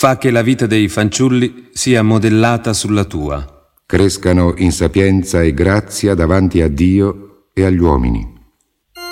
Fa che la vita dei fanciulli sia modellata sulla tua. Crescano in sapienza e grazia davanti a Dio e agli uomini.